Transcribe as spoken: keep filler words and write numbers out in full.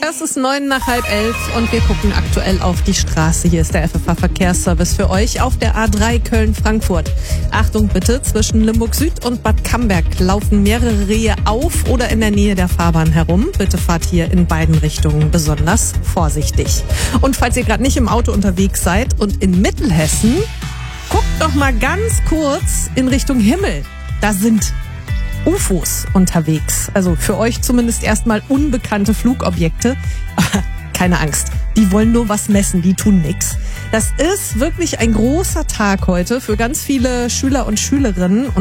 Es ist neun nach halb elf und wir gucken aktuell auf die Straße. Hier ist der F F H-Verkehrsservice für euch auf der A drei Köln-Frankfurt. Achtung bitte, zwischen Limburg Süd und Bad Camberg laufen mehrere Rehe auf oder in der Nähe der Fahrbahn herum. Bitte fahrt hier in beiden Richtungen besonders vorsichtig. Und falls ihr gerade nicht im Auto unterwegs seid und in Mittelhessen, guckt doch mal ganz kurz in Richtung Himmel. Da sind U F Os unterwegs. Also für euch zumindest erstmal unbekannte Flugobjekte. Keine Angst, die wollen nur was messen, die tun nix. Das ist wirklich ein großer Tag heute für ganz viele Schüler und Schülerinnen.